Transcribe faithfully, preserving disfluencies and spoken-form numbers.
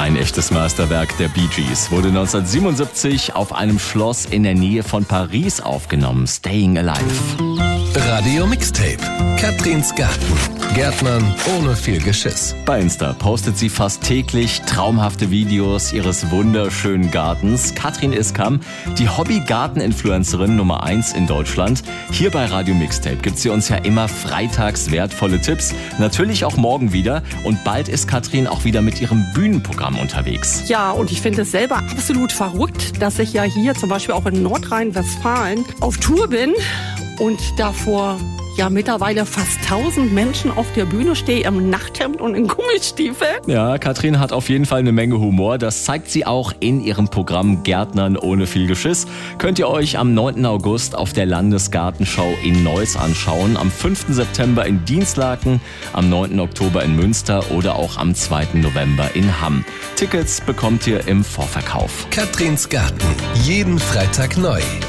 Ein echtes Meisterwerk der Bee Gees wurde neunzehnhundertsiebenundsiebzig auf einem Schloss in der Nähe von Paris aufgenommen. Staying Alive. Radio Mixtape. Katrins Garten. Gärtnern ohne viel Geschiss. Bei Insta postet sie fast täglich traumhafte Videos ihres wunderschönen Gartens. Katrin Iskam, die Hobby-Garten-Influencerin Nummer eins in Deutschland. Hier bei Radio Mixtape gibt sie uns ja immer freitags wertvolle Tipps. Natürlich auch morgen wieder. Und bald ist Katrin auch wieder mit ihrem Bühnenprogramm unterwegs. Ja, und ich finde es selber absolut verrückt, dass ich ja hier zum Beispiel auch in Nordrhein-Westfalen auf Tour bin und davor ja mittlerweile fast tausend Menschen auf der Bühne stehe im Nachthemd und in Gummistiefeln. Ja, Katrin hat auf jeden Fall eine Menge Humor. Das zeigt sie auch in ihrem Programm Gärtnern ohne viel Geschiss. Könnt ihr euch am neunten August auf der Landesgartenschau in Neuss anschauen, am fünften September in Dinslaken, am neunten Oktober in Münster oder auch am zweiten November in Hamm. Tickets bekommt ihr im Vorverkauf. Katrins Garten. Jeden Freitag neu.